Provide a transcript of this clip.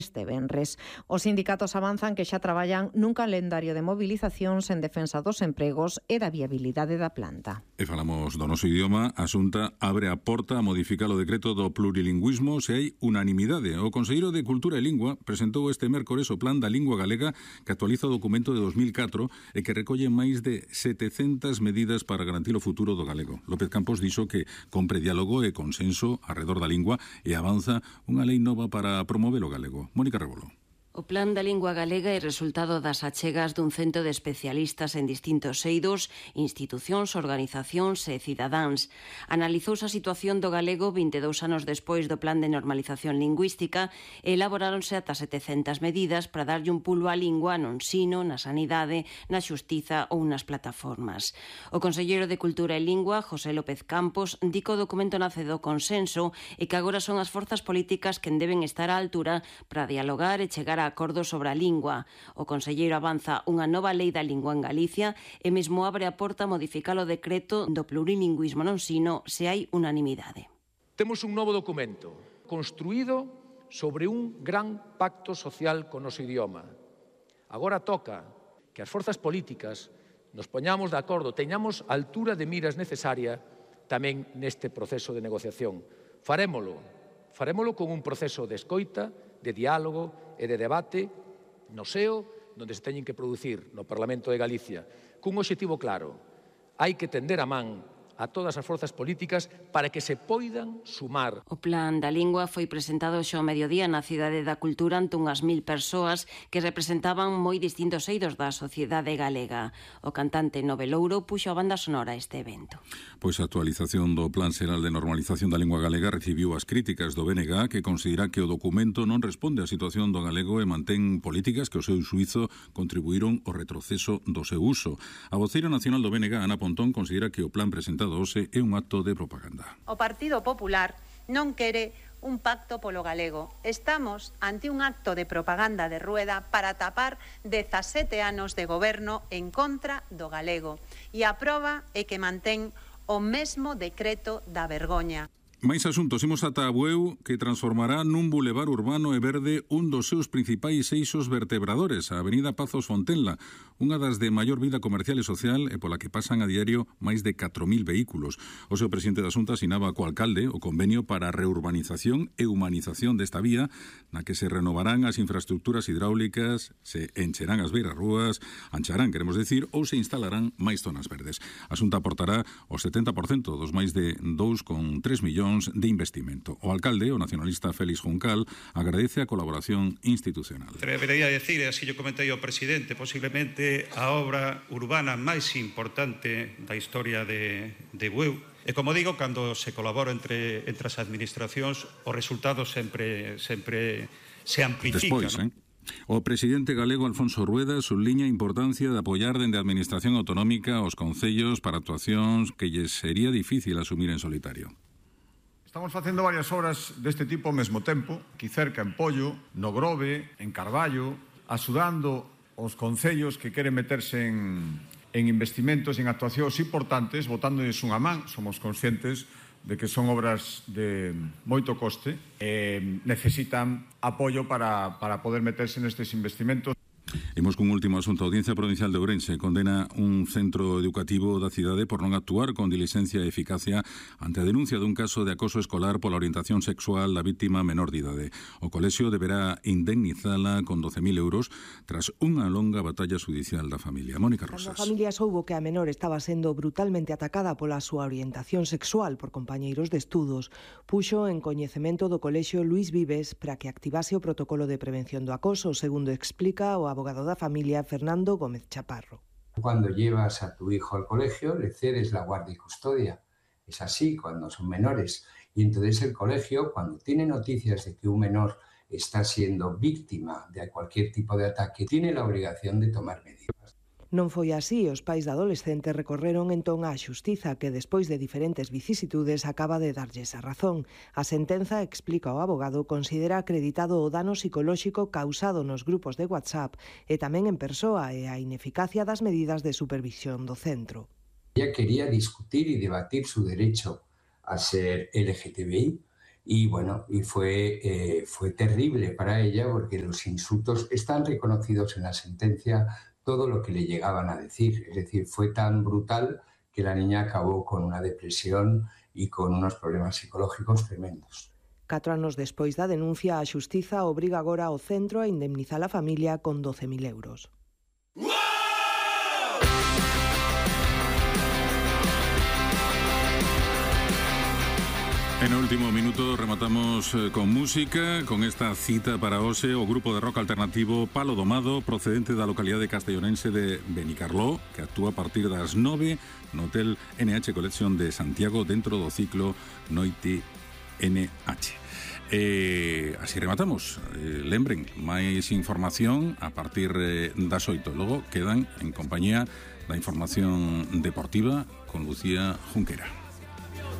este venres. Os sindicatos avanzan que xa traballan nun calendario de movilizacións en defensa dos empregos e da viabilidade da planta. E falamos do noso idioma. A Xunta abre a porta a modificar o decreto do plurilingüismo se hai unanimidade. O Conselleiro de Cultura e Lingua presentou este mércores o Plan da Lingua Galega, que actualiza o documento de 2004 e que recolle máis de 700 medidas para garantir o futuro do galego. López Campos dixo que compre diálogo e consenso arredor da lingua e avanza unha lei nova para promover o galego. Mónica Rebolo. O Plan da Lingua Galega é resultado das achegas dun cento de especialistas en distintos eidos, institucións, organizacións e cidadáns. Analizouse a situación do galego 22 anos despois do Plan de Normalización Lingüística e elaboráronse ata 700 medidas para darlle un pulo á lingua no ensino, na sanidade, na xustiza ou nas plataformas. O conselleiro de Cultura e Lingua, José López Campos, di que o documento nace do consenso e que agora son as forzas políticas quen deben estar á altura para dialogar e chegar a acordos sobre a lingua. O conselleiro avanza unha nova lei da lingua en Galicia e mesmo abre a porta a modificar o decreto do plurilingüismo no ensino se hai unanimidade. Temos un novo documento construído sobre un gran pacto social con o noso idioma. Agora toca que as forzas políticas nos poñamos de acordo, teñamos a altura de miras necesaria tamén neste proceso de negociación. Farémolo con un proceso de escoita, de diálogo e de debate no SEO, onde se teñen que producir no Parlamento de Galicia, cun obxectivo claro. Hai que tender a man a todas as forzas políticas para que se poidan sumar. O Plan da Lingua foi presentado xo ao mediodía na Cidade da Cultura ante unhas 1000 persoas que representaban moi distintos eidos da sociedade galega. O cantante Novelouro puxo a banda sonora a este evento. Pois a actualización do Plan Xeral de Normalización da Lingua Galega recibiu as críticas do BNG, que considera que o documento non responde á situación do galego e mantén políticas que ao seu xuízo contribuíron ao retroceso do seu uso. A voceira nacional do BNG, Ana Pontón, considera que o plan presentado hoxe é un acto de propaganda. O Partido Popular non quere un pacto polo galego. Estamos ante un acto de propaganda de Rueda para tapar 17 anos de goberno en contra do galego. E a proba é que mantén o mesmo decreto da vergoña. Mais asuntos, imos ata a Bueu, que transformará nun bulevar urbano e verde un dos seus principais eixos vertebradores, a Avenida Pazos Fontenla, unha das de maior vida comercial e social e pola que pasan a diario máis de 4.000 vehículos. O seu presidente da Xunta asinaba co alcalde o convenio para a reurbanización e humanización desta vía, na que se renovarán as infraestructuras hidráulicas, se encherán as beirarrúas, ancharán, queremos decir, ou se instalarán máis zonas verdes. A Xunta aportará o 70% dos máis de 2,3 millóns de investimento. O alcalde, o nacionalista Félix Juncal, agradece a colaboración institucional. Debería decir, así yo comentei ao presidente, posiblemente a obra urbana máis importante da historia de Bueu. E como digo, cando se colabora entre as administracións, os resultados sempre se amplifican. Despois, O presidente galego Alfonso Rueda subliña a importancia de apoiar dende a administración autonómica aos concellos para actuacións que lles sería difícil asumir en solitario. Estamos facendo varias obras deste tipo ao mesmo tempo, aquí cerca en Pollo, no Grove, en Carballo, axudando os concellos que queren meterse en investimentos, en actuacións importantes, botándoles unha man. Somos conscientes de que son obras de moito coste e necesitan apoio para poder meterse nestes investimentos. Imos cun último asunto. A Audiencia Provincial de Ourense condena un centro educativo da cidade por non actuar con diligencia e eficacia ante a denuncia dun caso de acoso escolar pola orientación sexual da vítima menor de idade. O colexio deberá indemnizala con 12.000 euros tras unha longa batalla judicial da familia. Mónica Rosas. A familia soubo que a menor estaba sendo brutalmente atacada pola súa orientación sexual por compañeiros de estudos, puxo en coñecemento do colexio Luís Vives para que activase o protocolo de prevención do acoso, segundo explica o abogado da familia Fernando Gómez Chaparro. Cuando llevas a tu hijo al colegio, le cedes la guardia y custodia. Es así cuando son menores. Y entonces el colegio, cuando tiene noticias de que un menor está siendo víctima de cualquier tipo de ataque, tiene la obligación de tomar medidas. Non foi así, os pais da adolescente recorreron entón á xustiza que, despois de diferentes vicisitudes, acaba de darlles a razón. A sentenza, explica o abogado, considera acreditado o dano psicolóxico causado nos grupos de WhatsApp e tamén en persoa e a ineficacia das medidas de supervisión do centro. Ella quería discutir y debatir su derecho a ser LGTBI y bueno, y fue terrible para ella porque los insultos están reconocidos en la sentencia, todo lo que le llegaban a decir. Es decir, fue tan brutal que la niña acabó con una depresión y con unos problemas psicológicos tremendos. 4 anos despois da denuncia, a Xustiza obriga agora ao centro a indemnizar a familia con 12.000 euros. En el último minuto rematamos con música, con esta cita para hoxe, o grupo de rock alternativo Palo Domado, procedente da localidade castellonense de Benicarló, que actúa a partir das 9 no Hotel NH Collection de Santiago dentro do ciclo Noite NH. Así rematamos. Lembren, máis información a partir das 8. Logo quedan en compañía da información deportiva con Lucía Junquera.